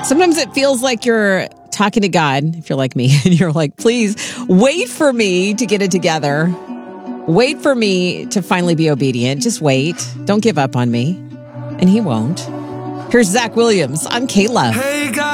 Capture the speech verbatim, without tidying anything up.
Sometimes it feels like you're talking to God, if you're like me, and you're like, please wait for me to get it together. Wait for me to finally be obedient. Just wait. Don't give up on me. And he won't. Here's Zach Williams. I'm Kayla. Hey, guys.